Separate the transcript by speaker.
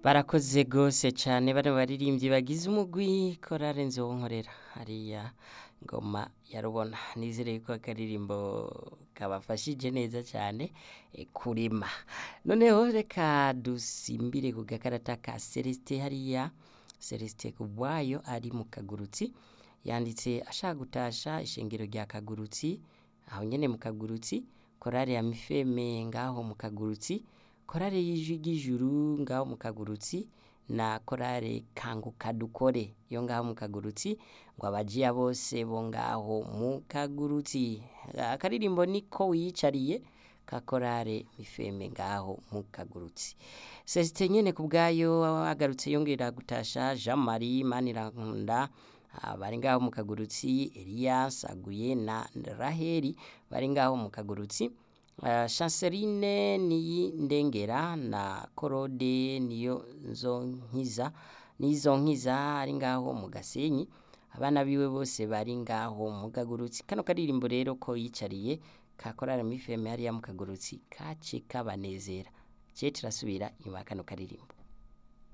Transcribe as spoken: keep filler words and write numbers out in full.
Speaker 1: Barakoze gose cane bano baririmbyi bagize umugwi korale Nzobonkorera hariya Ngoma ya Rubona, nizere ko akaririmbo kabafashije neza cane e, kurima. Noneho reka dusimbire ku gakarata ka Celestin hariya, Celestin Kubwayo ari mu Kagurutsi yanditse ashaka gutasha ishengero rya Kagurutsi, aho nyene mu Kagurutsi, korale ya Mifeme ngaho mu Kagurutsi, korale y'ijwi ry'ijuru ngaho mu Kagurutsi na korale Kanguka Dukore yo ngaho mu Kagurutsi, ngo abajiya bose bo ngaho mu Kagurutsi. Akaririmbo niko wiyicariye ka korale Mifeme ngaho mu Kagurutsi. Celestin nyene Kubwayo agarutse yongera gutasha Jean Marie Manirankunda bari ngaho mu Kagurutsi, Elias Aguye na Raheli bari ngaho mu Kagurutsi. Uh, Chanceline ni Ndengera na Korode niyo Nzonkiza nizo nkiza ari ngaho mu Gasenyi, abana biwe bose bari ngaho mu Kagurutsi. Kano karirimbo rero ko yicariye ka korale Mifeme hariya mu Kagurutsi kace kabanezera. Je turasubira inyuma kano karirimbo.